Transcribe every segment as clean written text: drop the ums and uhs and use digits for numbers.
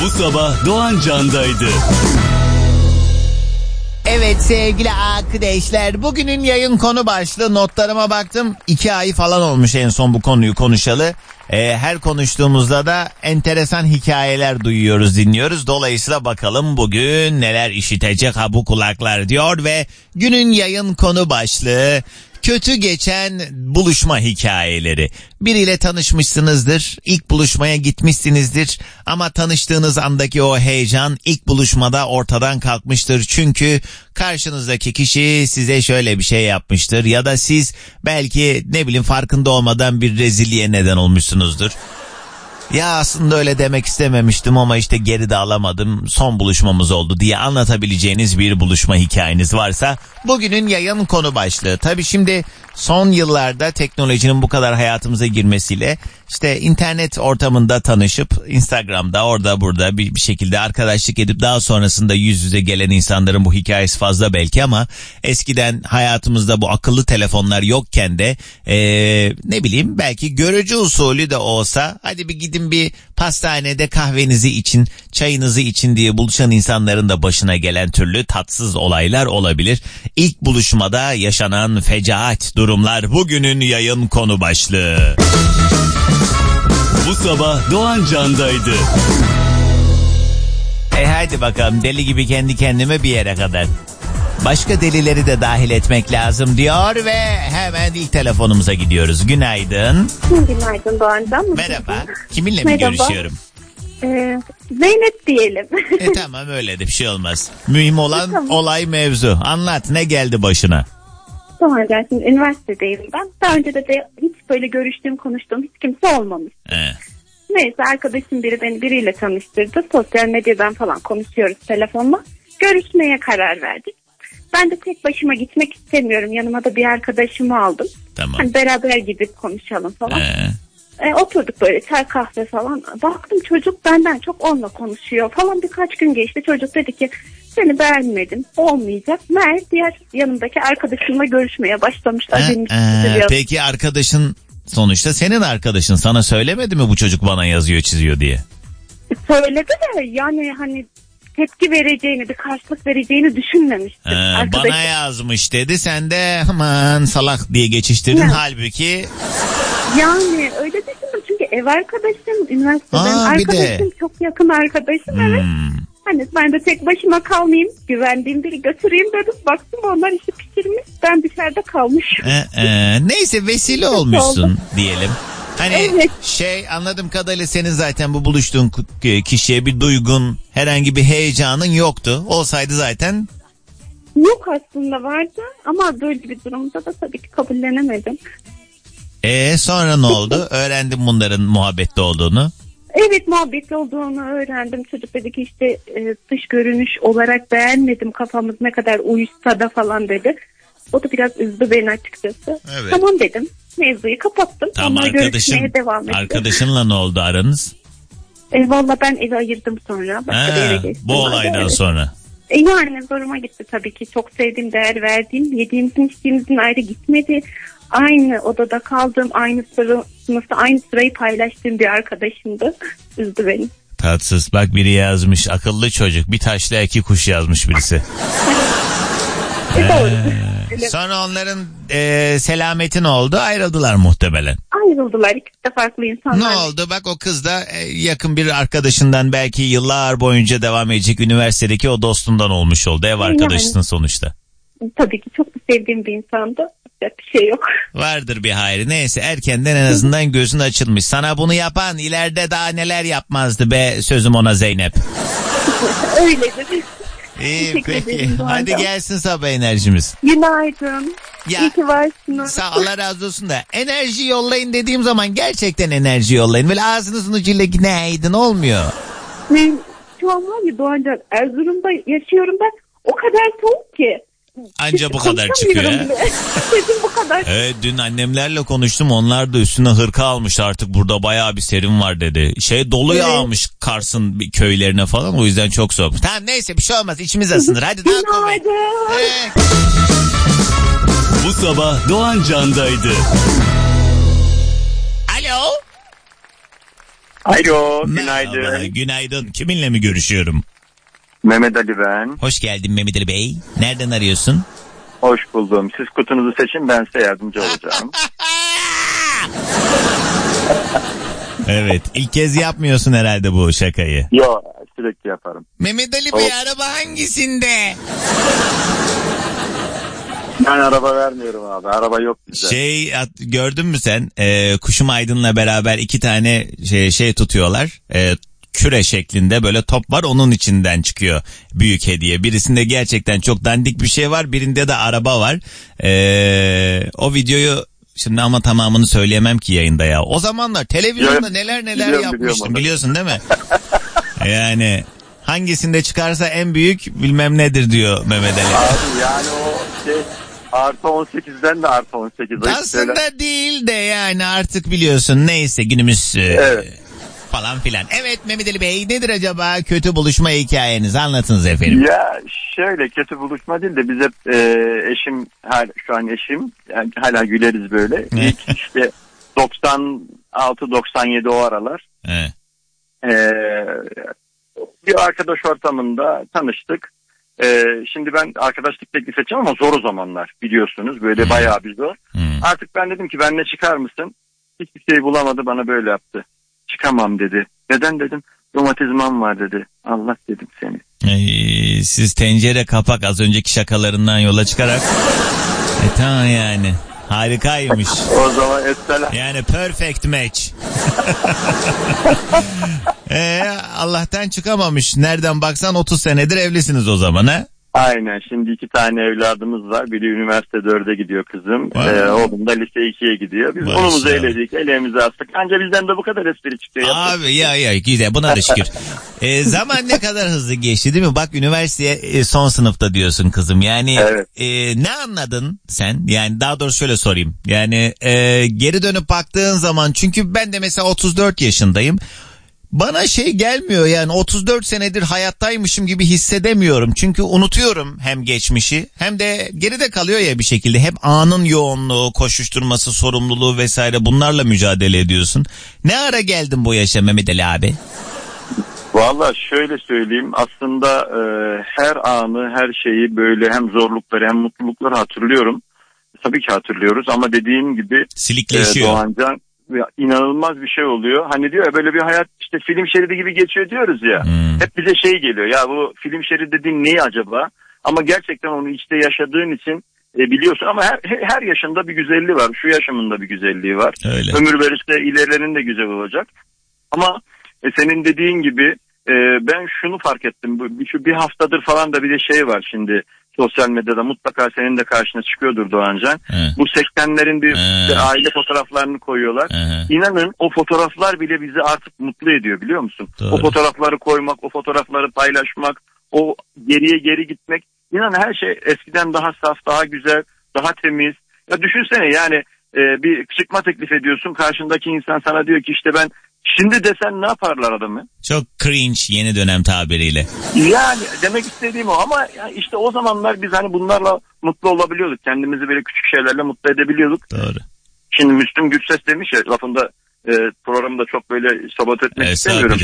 Bu sabah Doğan Can'daydı. Evet sevgili arkadaşlar, bugünün yayın konu başlığı, notlarıma baktım. 2 ay falan olmuş en son bu konuyu konuşalı. Her konuştuğumuzda da enteresan hikayeler duyuyoruz, dinliyoruz. Dolayısıyla bakalım bugün neler işitecek ha bu kulaklar diyor ve günün yayın konu başlığı kötü geçen buluşma hikayeleri. Biriyle tanışmışsınızdır, ilk buluşmaya gitmişsinizdir ama tanıştığınız andaki o heyecan ilk buluşmada ortadan kalkmıştır. Çünkü karşınızdaki kişi size şöyle bir şey yapmıştır ya da siz belki farkında olmadan bir rezilliğe neden olmuşsunuzdur. Ya aslında öyle demek istememiştim ama işte geri de alamadım, son buluşmamız oldu diye anlatabileceğiniz bir buluşma hikayeniz varsa bugünün yayın konu başlığı. Tabii şimdi son yıllarda teknolojinin bu kadar hayatımıza girmesiyle işte internet ortamında tanışıp Instagram'da orada burada bir şekilde arkadaşlık edip daha sonrasında yüz yüze gelen insanların bu hikayesi fazla belki ama eskiden hayatımızda bu akıllı telefonlar yokken de belki görücü usulü de olsa hadi bir gidin bir pastanede kahvenizi için, çayınızı için diye buluşan insanların da başına gelen türlü tatsız olaylar olabilir. İlk buluşmada yaşanan fecaat durumlar bugünün yayın konu başlığı. Bu sabah Doğan Can'daydı. Hadi bakalım, deli gibi kendi kendime bir yere kadar. Başka delileri de dahil etmek lazım diyor ve hemen ilk telefonumuza gidiyoruz. Günaydın. Günaydın Doğancan. Merhaba. Kiminle mi görüşüyorum? Zeynep diyelim. Tamam, öyle de bir şey olmaz. Mühim olan tamam. Olay mevzu. Anlat, ne geldi başına? Doğancan, şimdi üniversitedeyim ben. Daha önce de hiç böyle görüştüğüm, konuştuğum hiç kimse olmamış. Neyse, arkadaşım beni biriyle tanıştırdı. Sosyal medyadan falan konuşuyoruz telefonla. Görüşmeye karar verdik. Ben de tek başıma gitmek istemiyorum. Yanıma da bir arkadaşımı aldım. Tamam. Hani beraber gidip konuşalım falan. Oturduk böyle çay kahve falan. Baktım çocuk benden çok onunla konuşuyor falan. Birkaç gün geçti. Çocuk dedi ki seni beğenmedim, olmayacak. Meğer diğer yanımdaki arkadaşımla görüşmeye başlamışlar. Peki arkadaşın sonuçta senin arkadaşın, sana söylemedi mi bu çocuk bana yazıyor çiziyor diye? Söyledi de yani hani tepki vereceğini, bir karşılık vereceğini düşünmemiştim. Bana yazmış dedi, sen de aman salak diye geçiştirdin. Halbuki yani öyle düşündüm çünkü ev arkadaşım, üniversiteden arkadaşım, çok yakın arkadaşım. Evet. Hani ben de tek başıma kalmayayım, güvendiğim biri götüreyim dedim. Baktım onlar işi pişirmiş, ben dışarıda kalmışım. Neyse, vesile olmuşsun diyelim. Hani evet. Anladığım kadarıyla senin zaten bu buluştuğun kişiye bir duygun, herhangi bir heyecanın yoktu. Olsaydı zaten. Yok, aslında vardı ama böyle bir durumda da tabii ki kabullenemedim. Sonra ne oldu? Öğrendim bunların muhabbette olduğunu. Evet, muhabbetli olduğunu öğrendim. Çocuk dedi ki işte dış görünüş olarak beğenmedim, kafamız ne kadar uyuşsa da falan dedi. O da biraz üzdü beni açıkçası. Evet. Tamam dedim. Mevzuyu kapattım. Tamam, görüşmeye devam ettim. Arkadaşınla ne oldu aranız? Valla ben evi ayırdım sonra. Başka bir yere geçtim. Bu olaydan sonra. Yani zoruma gitti tabii ki. Çok sevdiğim, değer verdiğim, yediğimizin içtiğimizin ayrı gitmedi. Aynı odada kaldığım, aynı sırayı paylaştığım bir arkadaşımdı. Üzdü beni. Tatsız. Bak, biri yazmış, akıllı çocuk. Bir taşla 2 kuş yazmış birisi. Sonra onların selametin oldu, ayrıldılar muhtemelen. Ayrıldılar, ikisi de farklı insanlar. Ne oldu? Bak, o kız da yakın bir arkadaşından, belki yıllar boyunca devam edecek üniversitedeki o dostundan olmuş oldu. Ev arkadaşısın yani, sonuçta. Tabii ki çok sevdiğim bir insandı. Bir şey yok. Vardır bir hayrı. Neyse, erkenden en azından gözün açılmış. Sana bunu yapan ileride daha neler yapmazdı be, sözüm ona Zeynep. Öyledir. İyi, peki. Hadi gelsin sabah enerjimiz. Günaydın. İyi ki varsınız. Sağ, Allah razı olsun da. Enerji yollayın dediğim zaman gerçekten enerji yollayın. Böyle ağzınızın ucuyla günaydın olmuyor. Şu an var ya Doğancan, Erzurum'da yaşıyorum ben. O kadar soğuk ki. Anca bu kadar çıkıyor ya. Sesim bu kadar. Evet, dün annemlerle konuştum. Onlar da üstüne hırka almış, artık burada bayağı bir serin var dedi. Dolu yağmış Kars'ın köylerine falan, o yüzden çok soğuk. Tamam, neyse, bir şey olmaz, içimiz ısınır. Hadi daha kuvvet. Bu sabah Doğan Can'daydı. Alo. Alo, Merhaba, günaydın. günaydın. Kiminle mi görüşüyorum? Mehmet Ali ben. Hoş geldin Mehmet Ali Bey. Nereden arıyorsun? Hoş buldum. Siz kutunuzu seçin, ben size yardımcı olacağım. Evet, ilk kez yapmıyorsun herhalde bu şakayı. Yo, sürekli yaparım. Mehmet Ali Bey, araba hangisinde? Ben araba vermiyorum abi. Araba yok bize. Gördün mü sen? Kuşum Aydın'la beraber 2 tane şey tutuyorlar. Küre şeklinde böyle top var, onun içinden çıkıyor büyük hediye. Birisinde gerçekten çok dandik bir şey var, birinde de araba var. O videoyu şimdi ama tamamını söyleyemem ki yayında ya. O zamanlar televizyonda neler yapmıştım, biliyorsun değil mi? Yani hangisinde çıkarsa en büyük bilmem nedir diyor Mehmet Ali. Abi yani o artı 18'den de artı 18. Aslında değil de yani artık biliyorsun, neyse günümüz evet. Falan filan. Evet Mehmet Ali Bey, nedir acaba kötü buluşma hikayenizi, anlatınız efendim. Ya şöyle, kötü buluşma değil de biz hep eşim, şu an eşim, yani hala güleriz böyle. İlk işte 96-97 o aralar. Evet. Bir arkadaş ortamında tanıştık. Şimdi ben arkadaşlık teklif edeceğim ama zor o zamanlar, biliyorsunuz, böyle bayağı bir zor. Artık ben dedim ki benimle çıkar mısın? Hiçbir şey bulamadı, bana böyle yaptı. Çıkamam dedi. Neden dedim? Romatizmam var dedi. Allah dedim seni. Siz tencere kapak az önceki şakalarından yola çıkarak tamam yani. Harikaymış. O zaman esselam. Yani perfect match. Allah'tan çıkamamış. Nereden baksan 30 senedir evlisiniz o zaman ha? Aynen. Şimdi 2 tane evladımız var. Biri üniversite 4'e gidiyor kızım. Oğlum da lise 2'ye gidiyor. Biz onumuzu eledik. Eleğimizi astık. Ancak bizden de bu kadar espri çıkıyor. Abi ya güzel. Buna da şükür. Zaman ne kadar hızlı geçti değil mi? Bak, üniversiteye son sınıfta diyorsun kızım. Yani evet. Ne anladın sen? Yani daha doğrusu şöyle sorayım. Yani geri dönüp baktığın zaman, çünkü ben de mesela 34 yaşındayım. Bana gelmiyor yani, 34 senedir hayattaymışım gibi hissedemiyorum. Çünkü unutuyorum hem geçmişi hem de geride kalıyor ya bir şekilde. Hep anın yoğunluğu, koşuşturması, sorumluluğu vesaire, bunlarla mücadele ediyorsun. Ne ara geldin bu yaşa Mehmet Ali abi? Valla şöyle söyleyeyim, aslında her anı, her şeyi, böyle hem zorlukları hem mutlulukları hatırlıyorum. Tabii ki hatırlıyoruz ama dediğim gibi silikleşiyor. Doğancan, inanılmaz bir şey oluyor. Hani diyor ya, böyle bir hayat işte film şeridi gibi geçiyor diyoruz ya. Hep bize geliyor ya, bu film şeridi dediğin neyi acaba? Ama gerçekten onu içte yaşadığın için biliyorsun. Ama her yaşında bir güzelliği var. Şu yaşamında bir güzelliği var. Öyle. Ömür verirse ilerilerinin de güzel olacak. Ama senin dediğin gibi ben şunu fark ettim. Şu bir haftadır falan da bir de var şimdi. Sosyal medyada mutlaka senin de karşına çıkıyordur Doğancan. Bu 80'lerin bir aile fotoğraflarını koyuyorlar. İnanın o fotoğraflar bile bizi artık mutlu ediyor, biliyor musun? Doğru. O fotoğrafları koymak, o fotoğrafları paylaşmak, o geri gitmek. İnanın her şey eskiden daha saf, daha güzel, daha temiz. Ya düşünsene yani, bir çıkma teklif ediyorsun. Karşındaki insan sana diyor ki işte ben, şimdi desen ne yaparlar adamı? Çok cringe, yeni dönem tabiriyle. Yani demek istediğim o, ama yani işte o zamanlar biz hani bunlarla mutlu olabiliyorduk. Kendimizi böyle küçük şeylerle mutlu edebiliyorduk. Doğru. Şimdi Müslüm Gürses demiş ya lafında, programda çok böyle sabote etmek istemiyorum.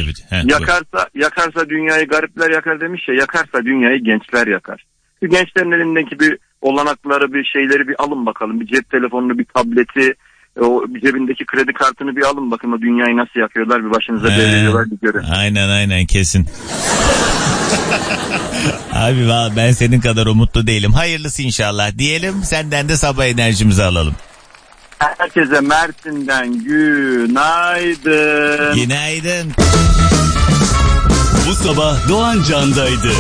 Yakarsa dünyayı garipler yakar demiş ya, yakarsa dünyayı gençler yakar. Bir gençlerin elindeki bir olanakları, bir şeyleri bir alın bakalım. Bir cep telefonunu, bir tableti, o cebindeki kredi kartını bir alın bakın, o dünyayı nasıl yakıyorlar, bir başınıza deviriyorlar, bir görün. Aynen kesin. Abi vallahi ben senin kadar umutlu değilim. Hayırlısı inşallah diyelim, senden de sabah enerjimizi alalım. Herkese Mersin'den günaydın. Günaydın. Bu sabah Doğan Can'daydı.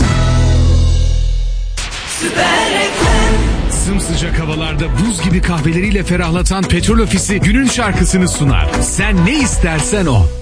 Sımsıcak havalarda buz gibi kahveleriyle ferahlatan Petrol Ofisi günün şarkısını sunar. Sen ne istersen o.